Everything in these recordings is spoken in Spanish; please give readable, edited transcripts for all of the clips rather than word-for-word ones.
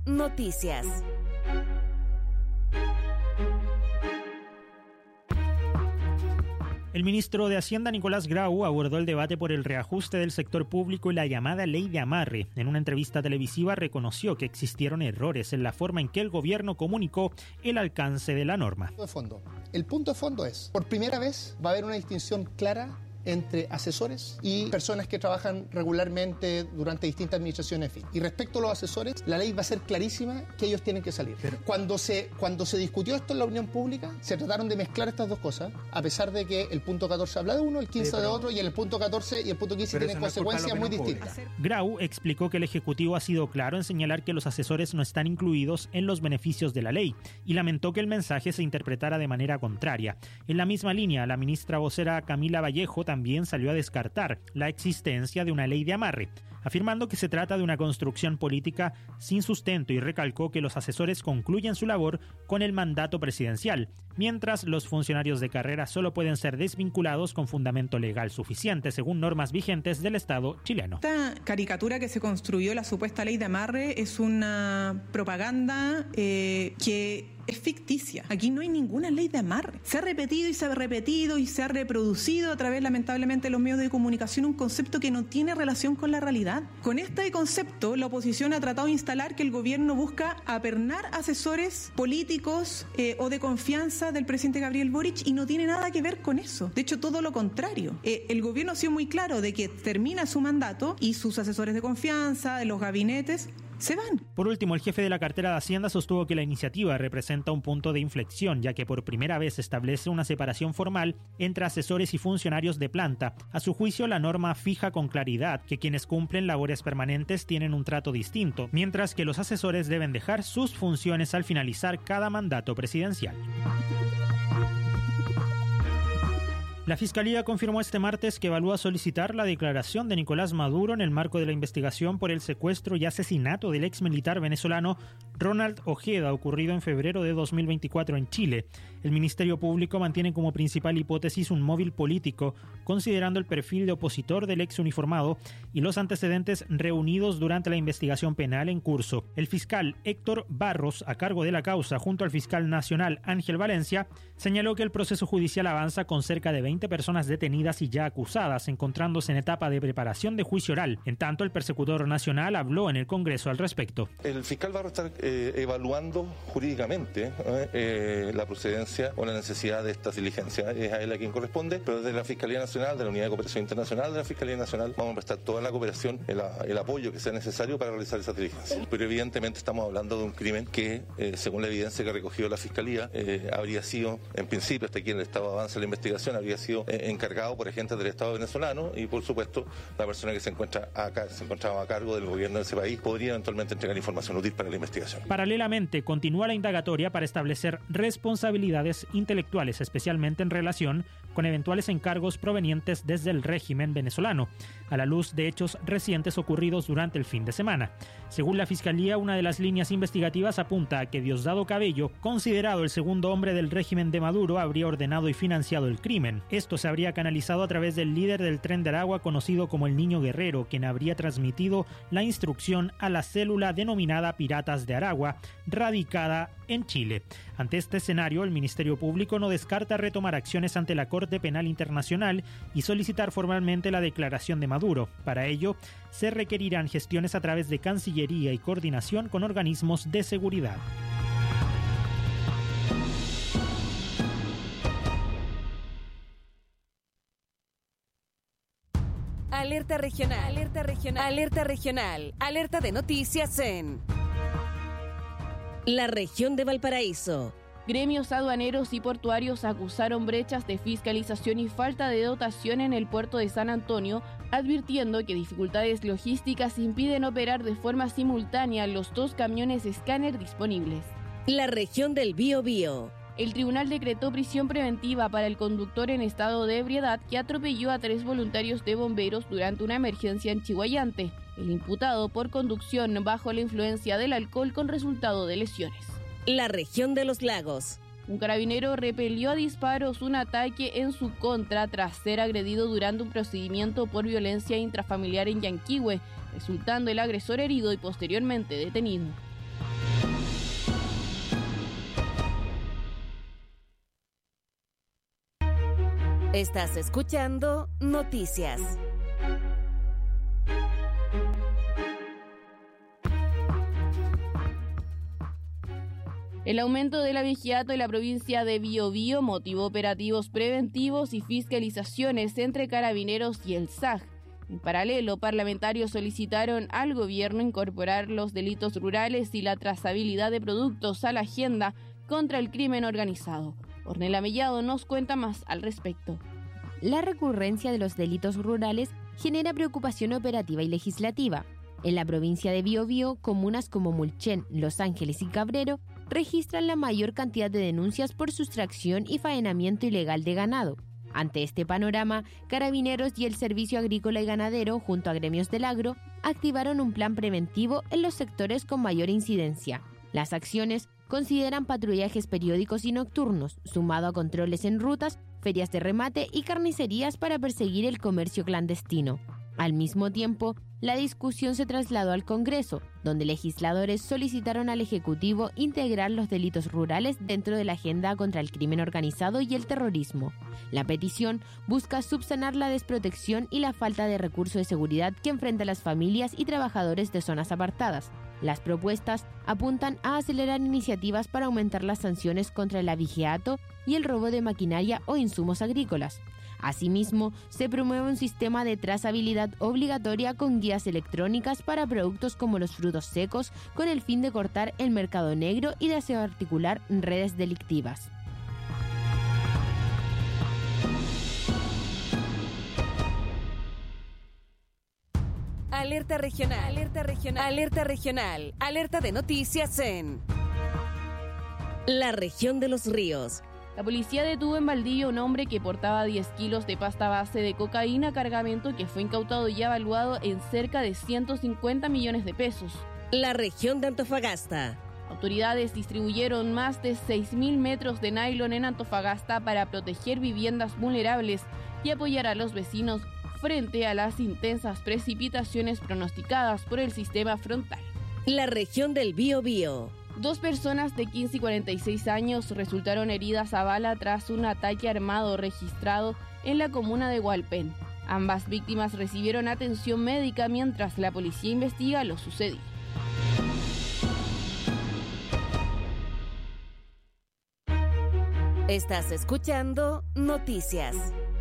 Noticias. El ministro de Hacienda, Nicolás Grau, abordó el debate por el reajuste del sector público y la llamada ley de amarre. En una entrevista televisiva reconoció que existieron errores en la forma en que el gobierno comunicó el alcance de la norma. El punto de fondo es, por primera vez va a haber una distinción clara entre asesores y personas que trabajan regularmente durante distintas administraciones. Y respecto a los asesores, la ley va a ser clarísima que ellos tienen que salir. Cuando se discutió esto en la opinión pública, se trataron de mezclar estas dos cosas, a pesar de que el punto 14 habla de uno, el 15 de otro, y el punto 14 y el punto 15 tienen consecuencias muy distintas. Grau explicó que el Ejecutivo ha sido claro en señalar que los asesores no están incluidos en los beneficios de la ley y lamentó que el mensaje se interpretara de manera contraria. En la misma línea, la ministra vocera Camila Vallejo también salió a descartar la existencia de una ley de amarre, afirmando que se trata de una construcción política sin sustento y recalcó que los asesores concluyen su labor con el mandato presidencial, mientras los funcionarios de carrera solo pueden ser desvinculados con fundamento legal suficiente según normas vigentes del Estado chileno. Esta caricatura que se construyó, la supuesta ley de amarre, es una propaganda que es ficticia. Aquí no hay ninguna ley de amarre. Se ha repetido y se ha repetido y se ha reproducido a través, lamentablemente, de los medios de comunicación un concepto que no tiene relación con la realidad. Con este concepto, la oposición ha tratado de instalar que el gobierno busca apernar asesores políticos o de confianza del presidente Gabriel Boric y no tiene nada que ver con eso. De hecho, todo lo contrario. El gobierno ha sido muy claro de que termina su mandato y sus asesores de confianza, de los gabinetes, se van. Por último, el jefe de la cartera de Hacienda sostuvo que la iniciativa representa un punto de inflexión, ya que por primera vez establece una separación formal entre asesores y funcionarios de planta. A su juicio, la norma fija con claridad que quienes cumplen labores permanentes tienen un trato distinto, mientras que los asesores deben dejar sus funciones al finalizar cada mandato presidencial. La Fiscalía confirmó este martes que evalúa solicitar la declaración de Nicolás Maduro en el marco de la investigación por el secuestro y asesinato del ex militar venezolano Ronald Ojeda, ocurrido en febrero de 2024 en Chile. El Ministerio Público mantiene como principal hipótesis un móvil político, considerando el perfil de opositor del ex uniformado y los antecedentes reunidos durante la investigación penal en curso. El fiscal Héctor Barros, a cargo de la causa, junto al fiscal nacional Ángel Valencia, señaló que el proceso judicial avanza con cerca de 20 personas detenidas y ya acusadas, encontrándose en etapa de preparación de juicio oral. En tanto, el persecutor nacional habló en el Congreso al respecto. El fiscal Barros está evaluando jurídicamente la procedencia o la necesidad de estas diligencias. Es a él a quien corresponde, pero desde la Fiscalía Nacional, de la Unidad de Cooperación Internacional de la Fiscalía Nacional, vamos a prestar toda la cooperación, el apoyo que sea necesario para realizar esas diligencias. Pero evidentemente estamos hablando de un crimen que, según la evidencia que ha recogido la Fiscalía, habría sido, en principio, hasta aquí en el estado de avance de la investigación, habría sido encargado por agentes del Estado venezolano y, por supuesto, la persona que se encontraba a cargo del gobierno de ese país podría eventualmente entregar información útil para la investigación. Paralelamente, continúa la indagatoria para establecer responsabilidades intelectuales, especialmente en relación con eventuales encargos provenientes desde el régimen venezolano, a la luz de hechos recientes ocurridos durante el fin de semana. Según la Fiscalía, una de las líneas investigativas apunta a que Diosdado Cabello, considerado el segundo hombre del régimen de Maduro, habría ordenado y financiado el crimen. Esto se habría canalizado a través del líder del Tren de Aragua, conocido como el Niño Guerrero, quien habría transmitido la instrucción a la célula denominada Piratas de Aragua, radicada en Chile. Ante este escenario, el Ministerio Público no descarta retomar acciones ante la Corte Penal Internacional y solicitar formalmente la declaración de Maduro. Para ello, se requerirán gestiones a través de Cancillería y coordinación con organismos de seguridad. Alerta regional, alerta regional, alerta regional, alerta de noticias en la región de Valparaíso. Gremios aduaneros y portuarios acusaron brechas de fiscalización y falta de dotación en el puerto de San Antonio, advirtiendo que dificultades logísticas impiden operar de forma simultánea los 2 camiones escáner disponibles. La región del Biobío. El tribunal decretó prisión preventiva para el conductor en estado de ebriedad que atropelló a 3 voluntarios de bomberos durante una emergencia en Chihuayante. El imputado por conducción bajo la influencia del alcohol con resultado de lesiones. La región de los lagos. Un carabinero repelió a disparos un ataque en su contra tras ser agredido durante un procedimiento por violencia intrafamiliar en Yanquihue, resultando el agresor herido y posteriormente detenido. Estás escuchando Noticias. El aumento del abigeato en la provincia de Biobío motivó operativos preventivos y fiscalizaciones entre carabineros y el SAG. En paralelo, parlamentarios solicitaron al gobierno incorporar los delitos rurales y la trazabilidad de productos a la agenda contra el crimen organizado. Ornella Mellado nos cuenta más al respecto. La recurrencia de los delitos rurales genera preocupación operativa y legislativa. En la provincia de Biobío, comunas como Mulchen, Los Ángeles y Cabrero registran la mayor cantidad de denuncias por sustracción y faenamiento ilegal de ganado. Ante este panorama, Carabineros y el Servicio Agrícola y Ganadero, junto a gremios del agro, activaron un plan preventivo en los sectores con mayor incidencia. Las acciones consideran patrullajes periódicos y nocturnos, sumado a controles en rutas, ferias de remate y carnicerías para perseguir el comercio clandestino. Al mismo tiempo, la discusión se trasladó al Congreso, donde legisladores solicitaron al Ejecutivo integrar los delitos rurales dentro de la agenda contra el crimen organizado y el terrorismo. La petición busca subsanar la desprotección y la falta de recursos de seguridad que enfrentan las familias y trabajadores de zonas apartadas. Las propuestas apuntan a acelerar iniciativas para aumentar las sanciones contra el abigeato y el robo de maquinaria o insumos agrícolas. Asimismo, se promueve un sistema de trazabilidad obligatoria con guías electrónicas para productos como los frutos secos, con el fin de cortar el mercado negro y desarticular redes delictivas. Alerta regional, alerta regional, alerta regional, alerta de noticias en la región de los ríos. La policía detuvo en Valdivia a un hombre que portaba 10 kilos de pasta base de cocaína, cargamento que fue incautado y evaluado en cerca de 150 millones de pesos. La región de Antofagasta. Autoridades distribuyeron más de 6.000 metros de nylon en Antofagasta para proteger viviendas vulnerables y apoyar a los vecinos frente a las intensas precipitaciones pronosticadas por el sistema frontal. La región del Biobío. 2 personas de 15 y 46 años resultaron heridas a bala tras un ataque armado registrado en la comuna de Hualpén. Ambas víctimas recibieron atención médica mientras la policía investiga lo sucedido. Estás escuchando Noticias.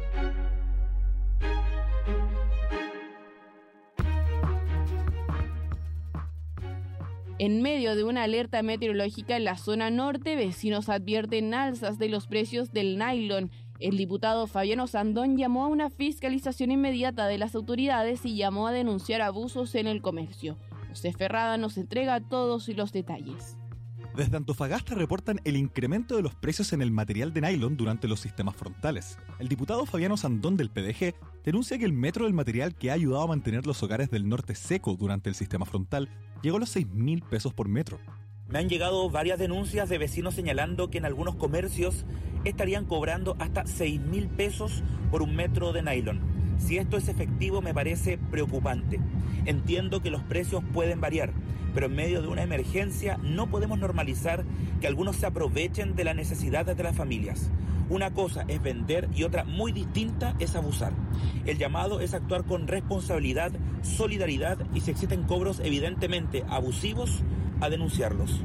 En medio de una alerta meteorológica en la zona norte, vecinos advierten alzas de los precios del nylon. El diputado Fabiano Sandón llamó a una fiscalización inmediata de las autoridades y llamó a denunciar abusos en el comercio. José Ferrada nos entrega todos los detalles. Desde Antofagasta reportan el incremento de los precios en el material de nylon durante los sistemas frontales. El diputado Fabiano Sandón del PDG denuncia que el metro del material que ha ayudado a mantener los hogares del norte seco durante el sistema frontal llegó a los 6.000 pesos por metro. Me han llegado varias denuncias de vecinos señalando que en algunos comercios estarían cobrando hasta 6.000 pesos por un metro de nylon. Si esto es efectivo, me parece preocupante. Entiendo que los precios pueden variar, pero en medio de una emergencia no podemos normalizar que algunos se aprovechen de las necesidades de las familias. Una cosa es vender y otra muy distinta es abusar. El llamado es actuar con responsabilidad, solidaridad y si existen cobros evidentemente abusivos, a denunciarlos.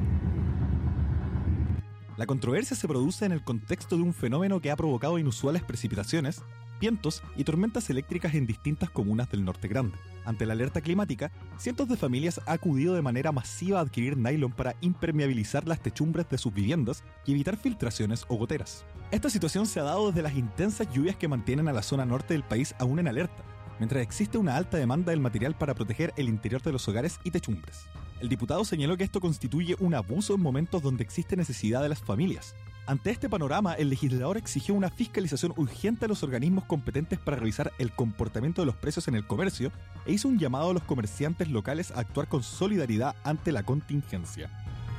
La controversia se produce en el contexto de un fenómeno que ha provocado inusuales precipitaciones, vientos y tormentas eléctricas en distintas comunas del Norte Grande. Ante la alerta climática, cientos de familias han acudido de manera masiva a adquirir nylon para impermeabilizar las techumbres de sus viviendas y evitar filtraciones o goteras. Esta situación se ha dado desde las intensas lluvias que mantienen a la zona norte del país aún en alerta, mientras existe una alta demanda del material para proteger el interior de los hogares y techumbres. El diputado señaló que esto constituye un abuso en momentos donde existe necesidad de las familias. Ante este panorama, el legislador exigió una fiscalización urgente a los organismos competentes para revisar el comportamiento de los precios en el comercio e hizo un llamado a los comerciantes locales a actuar con solidaridad ante la contingencia.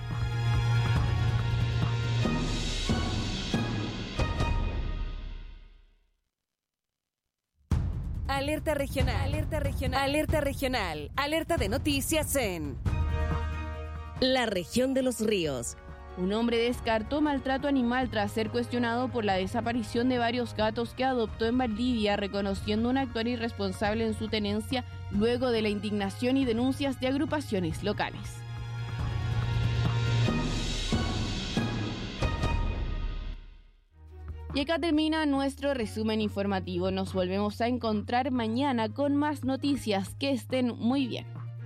Alerta regional, alerta regional, alerta regional, alerta de noticias en la región de los ríos. Un hombre descartó maltrato animal tras ser cuestionado por la desaparición de varios gatos que adoptó en Valdivia, reconociendo un actuar irresponsable en su tenencia luego de la indignación y denuncias de agrupaciones locales. Y acá termina nuestro resumen informativo. Nos volvemos a encontrar mañana con más noticias. Que estén muy bien.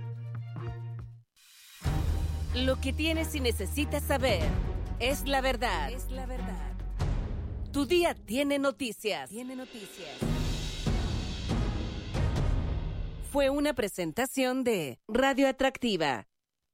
Lo que tienes y necesitas saber es la verdad. Tu día tiene noticias. Fue una presentación de Radio Atractiva.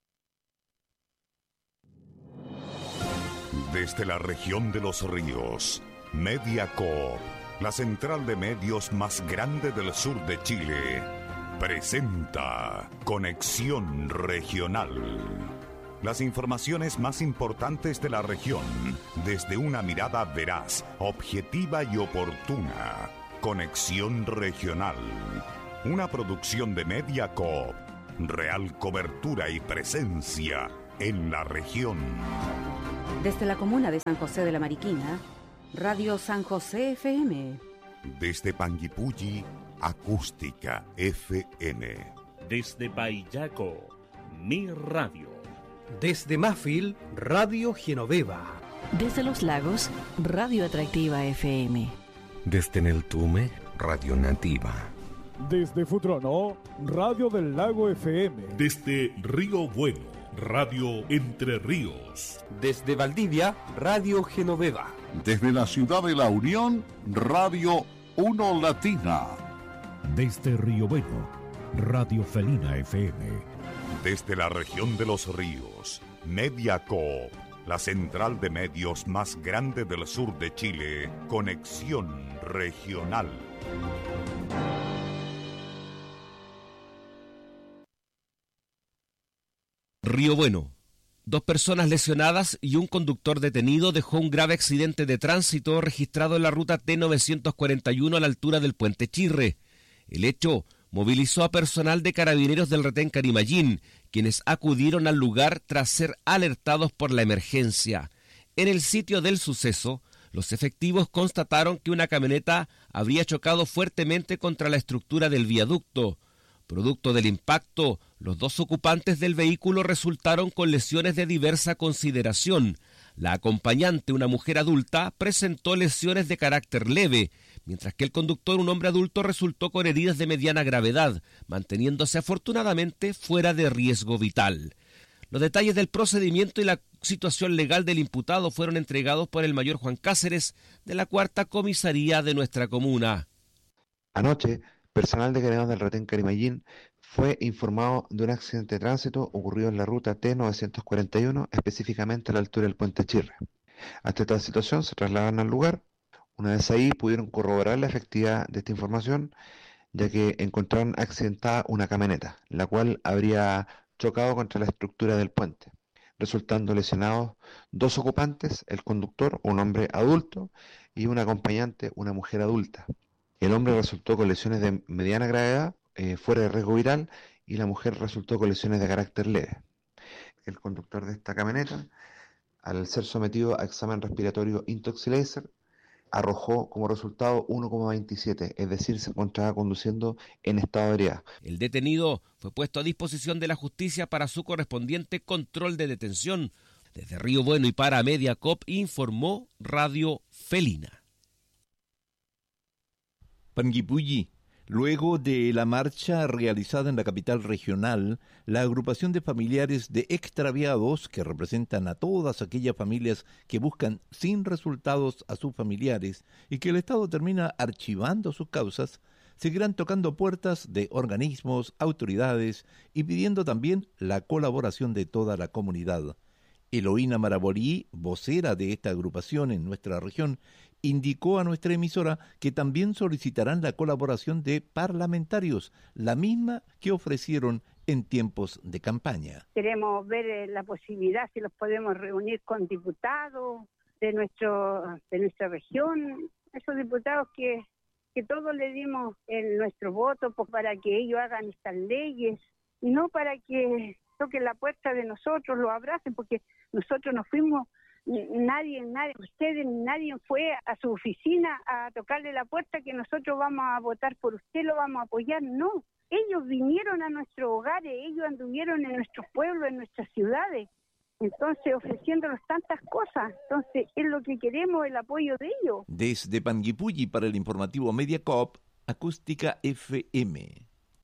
Desde la región de los ríos, Mediacoop, la central de medios más grande del sur de Chile, presenta Conexión Regional. Las informaciones más importantes de la región, desde una mirada veraz, objetiva y oportuna. Conexión Regional, una producción de Mediacoop, real cobertura y presencia en la región. Desde la comuna de San José de la Mariquina, Radio San José FM. Desde Panguipulli, Acústica FM. Desde Payaco, Mi Radio. Desde Mafil, Radio Genoveva. Desde Los Lagos, Radio Atractiva FM. Desde Neltume, Radio Nativa. Desde Futrono, Radio del Lago FM. Desde Río Bueno, Radio Entre Ríos. Desde Valdivia, Radio Genoveva. Desde la ciudad de La Unión, Radio Uno Latina. Desde Río Bueno, Radio Felina FM. Desde la región de los ríos, Mediacoop, la central de medios más grande del sur de Chile, Conexión Regional. Río Bueno. 2 personas lesionadas y un conductor detenido dejó un grave accidente de tránsito registrado en la ruta T941 a la altura del puente Chirre. El hecho movilizó a personal de carabineros del retén Carimayín, quienes acudieron al lugar tras ser alertados por la emergencia. En el sitio del suceso, los efectivos constataron que una camioneta habría chocado fuertemente contra la estructura del viaducto. Producto del impacto, los 2 ocupantes del vehículo resultaron con lesiones de diversa consideración. La acompañante, una mujer adulta, presentó lesiones de carácter leve, mientras que el conductor, un hombre adulto, resultó con heridas de mediana gravedad, manteniéndose afortunadamente fuera de riesgo vital. Los detalles del procedimiento y la situación legal del imputado fueron entregados por el mayor Juan Cáceres de la 4ª Comisaría de nuestra comuna. Anoche, personal de Carabineros del retén Carimayín fue informado de un accidente de tránsito ocurrido en la ruta T941, específicamente a la altura del puente Chirre. Ante esta situación se trasladaron al lugar. Una vez ahí pudieron corroborar la efectividad de esta información, ya que encontraron accidentada una camioneta, la cual habría chocado contra la estructura del puente, resultando lesionados 2 ocupantes, el conductor, un hombre adulto, y un acompañante, una mujer adulta. El hombre resultó con lesiones de mediana gravedad, fuera de riesgo vital, y la mujer resultó con lesiones de carácter leve. El conductor de esta camioneta, al ser sometido a examen respiratorio Intoxilaser, arrojó como resultado 1,27, es decir, se encontraba conduciendo en estado de ebriedad. El detenido fue puesto a disposición de la justicia para su correspondiente control de detención. Desde Río Bueno y para Mediacoop informó Radio Felina. Panguipulli. Luego de la marcha realizada en la capital regional, la agrupación de familiares de extraviados, que representan a todas aquellas familias que buscan sin resultados a sus familiares y que el Estado termina archivando sus causas, seguirán tocando puertas de organismos, autoridades y pidiendo también la colaboración de toda la comunidad. Eloína Maraborí, vocera de esta agrupación en nuestra región, indicó a nuestra emisora que también solicitarán la colaboración de parlamentarios, la misma que ofrecieron en tiempos de campaña. Queremos ver la posibilidad si los podemos reunir con diputados de nuestra región, esos diputados que todos le dimos nuestro voto para que ellos hagan estas leyes, no para que toquen la puerta de nosotros, lo abracen, porque nosotros nos fuimos, nadie, ustedes, nadie fue a su oficina a tocarle la puerta que nosotros vamos a votar por usted, lo vamos a apoyar, no. Ellos vinieron a nuestros hogares, ellos anduvieron en nuestros pueblos, en nuestras ciudades, entonces ofreciéndonos tantas cosas, entonces es lo que queremos, el apoyo de ellos. Desde Panguipulli para el informativo Mediacorp, Acústica FM.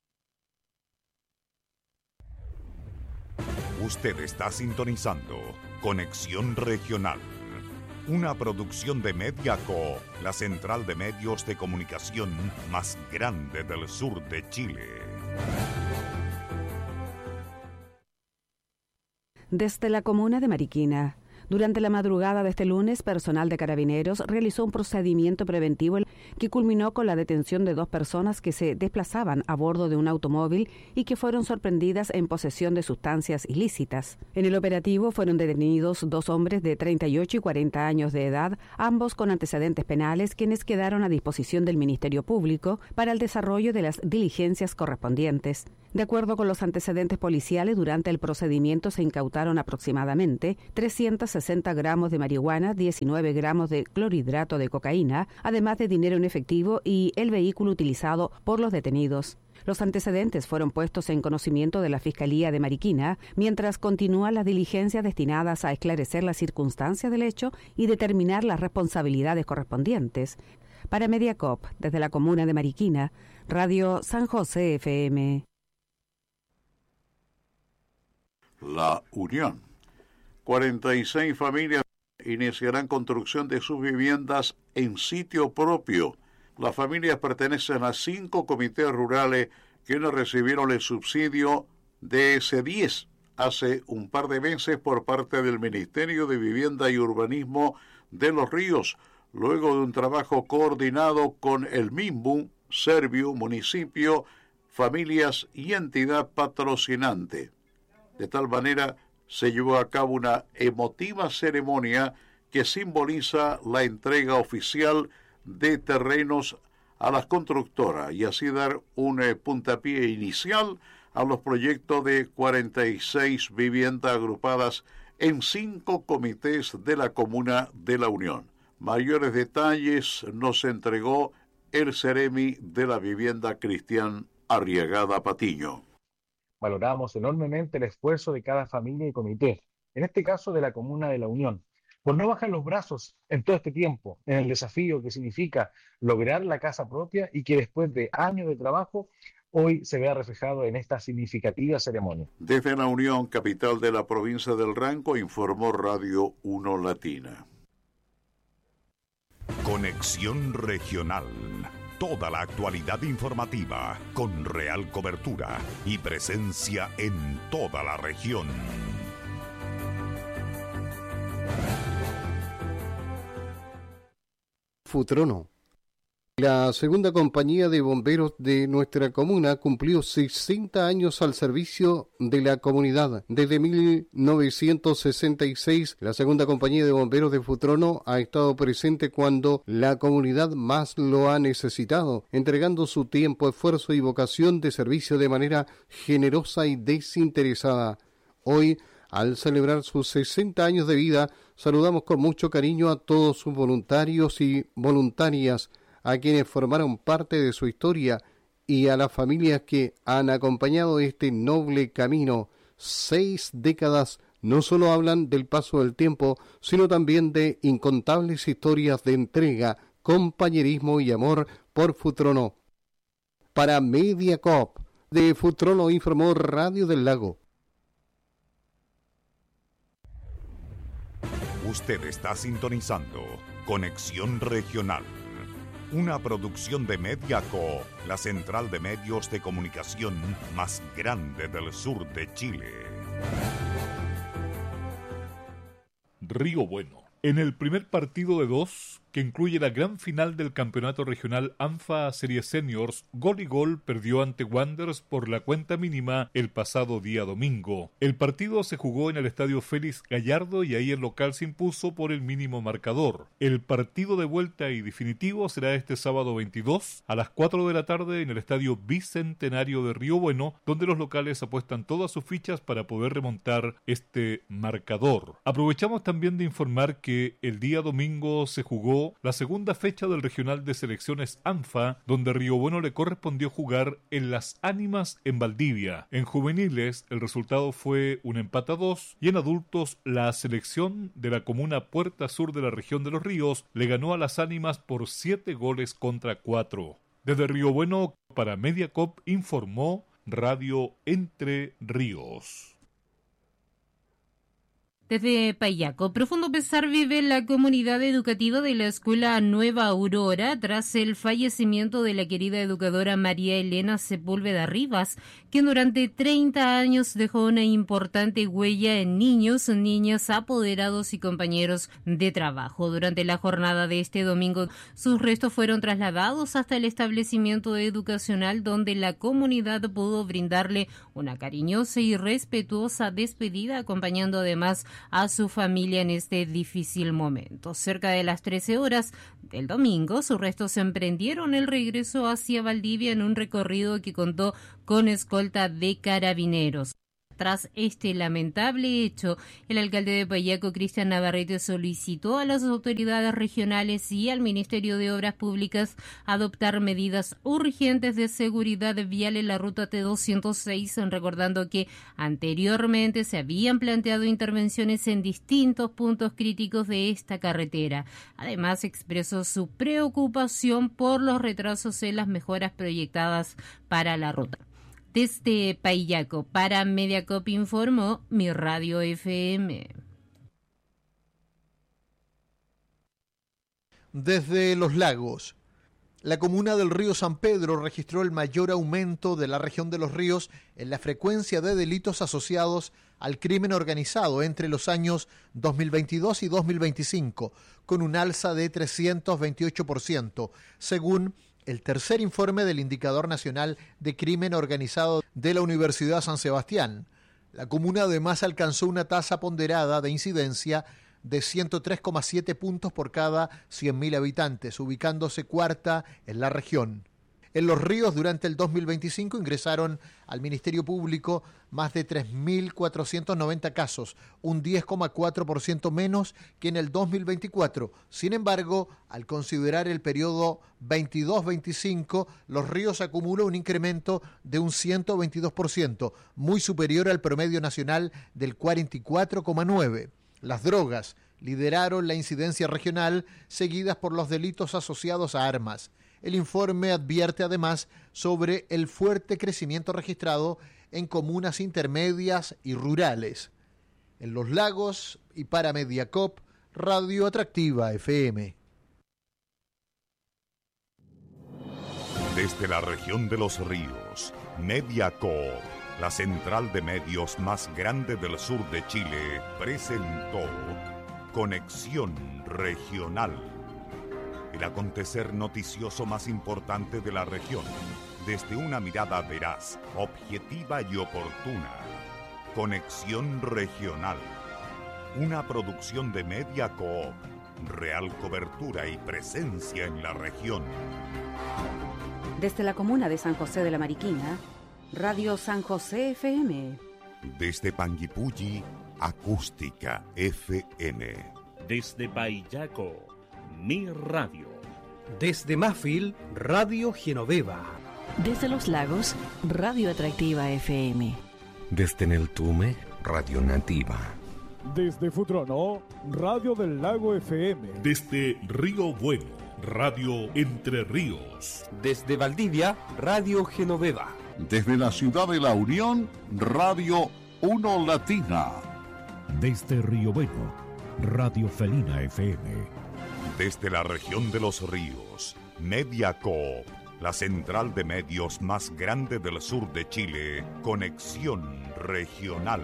Usted está sintonizando Conexión Regional, una producción de Mediacorp, la central de medios de comunicación más grande del sur de Chile. Desde la comuna de Mariquina, durante la madrugada de este lunes, personal de Carabineros realizó un procedimiento preventivo que culminó con la detención de 2 personas que se desplazaban a bordo de un automóvil y que fueron sorprendidas en posesión de sustancias ilícitas. En el operativo fueron detenidos 2 hombres de 38 y 40 años de edad, ambos con antecedentes penales, quienes quedaron a disposición del Ministerio Público para el desarrollo de las diligencias correspondientes. De acuerdo con los antecedentes policiales, durante el procedimiento se incautaron aproximadamente 360 gramos de marihuana, 19 gramos de clorhidrato de cocaína, además de dinero en efectivo y el vehículo utilizado por los detenidos. Los antecedentes fueron puestos en conocimiento de la Fiscalía de Mariquina, mientras continúan las diligencias destinadas a esclarecer las circunstancias del hecho y determinar las responsabilidades correspondientes. Para Mediacorp, desde la comuna de Mariquina, Radio San José FM. La Unión. 46 familias iniciarán construcción de sus viviendas en sitio propio. Las familias pertenecen a 5 comités rurales que no recibieron el subsidio de C10 hace un par de meses por parte del Ministerio de Vivienda y Urbanismo de Los Ríos, luego de un trabajo coordinado con el MIMBU, Serviu, municipio, familias y entidad patrocinante. De tal manera, se llevó a cabo una emotiva ceremonia que simboliza la entrega oficial de terrenos a las constructoras y así dar un puntapié inicial a los proyectos de 46 viviendas agrupadas en 5 comités de la Comuna de la Unión. Mayores detalles nos entregó el Ceremi de la Vivienda, Cristian Arriagada Patiño. Valoramos enormemente el esfuerzo de cada familia y comité, en este caso de la Comuna de la Unión, por no bajar los brazos en todo este tiempo, en el desafío que significa lograr la casa propia y que después de años de trabajo, hoy se vea reflejado en esta significativa ceremonia. Desde la Unión, capital de la provincia del Ranco, informó Radio 1 Latina. Conexión Regional. Toda la actualidad informativa con real cobertura y presencia en toda la región. Futrono. La segunda compañía de bomberos de nuestra comuna cumplió 60 años al servicio de la comunidad. Desde 1966, la segunda compañía de bomberos de Futrono ha estado presente cuando la comunidad más lo ha necesitado, entregando su tiempo, esfuerzo y vocación de servicio de manera generosa y desinteresada. Hoy, al celebrar sus 60 años de vida, saludamos con mucho cariño a todos sus voluntarios y voluntarias, a quienes formaron parte de su historia y a las familias que han acompañado este noble camino. 6 décadas no solo hablan del paso del tiempo, sino también de incontables historias de entrega, compañerismo y amor por Futrono. Para Mediacorp, de Futrono informó Radio del Lago. Usted está sintonizando Conexión Regional, una producción de Mediacorp, la central de medios de comunicación más grande del sur de Chile. Río Bueno. En el primer partido de 2 que incluye la gran final del campeonato regional ANFA Serie Seniors, Gol y Gol perdió ante Wanderers por la cuenta mínima el pasado día domingo. El partido se jugó en el estadio Félix Gallardo y ahí el local se impuso por el mínimo marcador. El partido de vuelta y definitivo será este sábado 22 a las 4 de la tarde en el estadio Bicentenario de Río Bueno, donde los locales apuestan todas sus fichas para poder remontar este marcador. Aprovechamos también de informar que el día domingo se jugó la segunda fecha del regional de selecciones ANFA, donde Río Bueno le correspondió jugar en Las Ánimas en Valdivia. En juveniles el resultado fue un empate a 2 y en adultos la selección de la comuna Puerta Sur de la región de Los Ríos le ganó a Las Ánimas por 7 goles contra 4. Desde Río Bueno para Mediacop informó Radio Entre Ríos. Desde Payaco, profundo pesar vive la comunidad educativa de la Escuela Nueva Aurora tras el fallecimiento de la querida educadora María Elena Sepúlveda Rivas, quien durante 30 años dejó una importante huella en niños, niñas, apoderados y compañeros de trabajo. Durante la jornada de este domingo, sus restos fueron trasladados hasta el establecimiento educacional donde la comunidad pudo brindarle una cariñosa y respetuosa despedida, acompañando además a su familia en este difícil momento. Cerca de las 13 horas del domingo, sus restos emprendieron el regreso hacia Valdivia en un recorrido que contó con escolta de carabineros. Tras este lamentable hecho, el alcalde de Payaco, Cristian Navarrete, solicitó a las autoridades regionales y al Ministerio de Obras Públicas adoptar medidas urgentes de seguridad vial en la ruta T206, recordando que anteriormente se habían planteado intervenciones en distintos puntos críticos de esta carretera. Además, expresó su preocupación por los retrasos en las mejoras proyectadas para la ruta. Desde Payaco, para Mediacop informó Mi Radio FM. Desde Los Lagos, la comuna del Río San Pedro registró el mayor aumento de la región de Los Ríos en la frecuencia de delitos asociados al crimen organizado entre los años 2022 y 2025, con un alza de 328%, según el tercer informe del Indicador Nacional de Crimen Organizado de la Universidad San Sebastián. La comuna además alcanzó una tasa ponderada de incidencia de 103,7 puntos por cada 100.000 habitantes, ubicándose cuarta en la región. En Los Ríos, durante el 2025, ingresaron al Ministerio Público más de 3.490 casos, un 10,4% menos que en el 2024. Sin embargo, al considerar el periodo 22-25, Los Ríos acumula un incremento de un 122%, muy superior al promedio nacional del 44,9%. Las drogas lideraron la incidencia regional, seguidas por los delitos asociados a armas. El informe advierte además sobre el fuerte crecimiento registrado en comunas intermedias y rurales. En Los Lagos y para Mediacop, Radio Atractiva FM. Desde la región de Los Ríos, Mediacop, la central de medios más grande del sur de Chile, presentó Conexión Regional. El acontecer noticioso más importante de la región, desde una mirada veraz, objetiva y oportuna. Conexión Regional. Una producción de Mediacop. Real cobertura y presencia en la región. Desde la comuna de San José de la Mariquina, Radio San José FM. Desde Panguipulli, Acústica FM. Desde Payaco, Mi Radio. Desde Mafil, Radio Genoveva. Desde Los Lagos, Radio Atractiva FM. Desde Neltume, Radio Nativa. Desde Futrono, Radio del Lago FM. Desde Río Bueno, Radio Entre Ríos. Desde Valdivia, Radio Genoveva. Desde la ciudad de La Unión, Radio Uno Latina. Desde Río Bueno, Radio Felina FM. Desde la región de Los Ríos, Mediacop, la central de medios más grande del sur de Chile, Conexión Regional.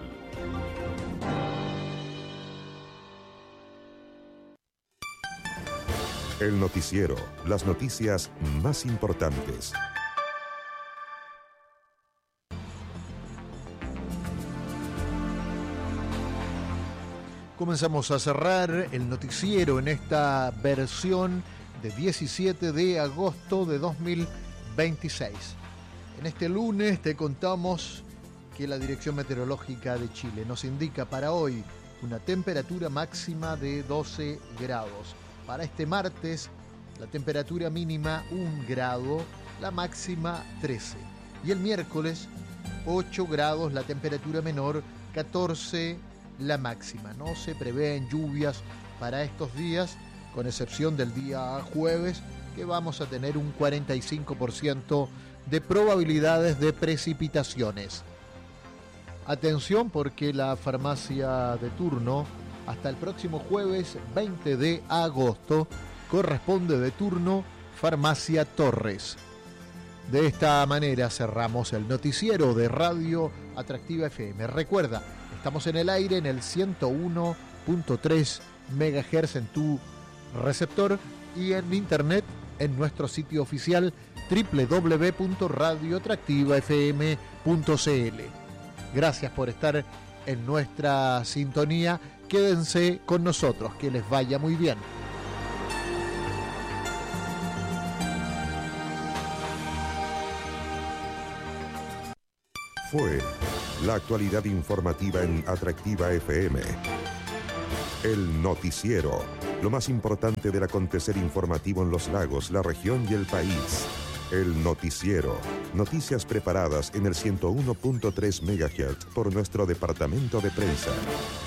El noticiero, las noticias más importantes. Comenzamos a cerrar el noticiero en esta versión de 17 de agosto de 2026. En este lunes te contamos que la Dirección Meteorológica de Chile nos indica para hoy una temperatura máxima de 12 grados. Para este martes, la temperatura mínima 1 grado, la máxima 13. Y el miércoles, 8 grados, la temperatura menor, 14 la máxima. No se prevén lluvias para estos días, con excepción del día jueves, que vamos a tener un 45% de probabilidades de precipitaciones. Atención, porque la farmacia de turno hasta el próximo jueves 20 de agosto corresponde de turno Farmacia Torres. De esta manera cerramos el noticiero de Radio Atractiva FM. Recuerda, estamos en el aire en el 101.3 MHz en tu receptor y en internet en nuestro sitio oficial www.radioatractivafm.cl. Gracias por estar en nuestra sintonía. Quédense con nosotros, que les vaya muy bien. Fue la actualidad informativa en Atractiva FM. El noticiero, lo más importante del acontecer informativo en los lagos, la región y el país. El noticiero, noticias preparadas en el 101.3 MHz por nuestro departamento de prensa.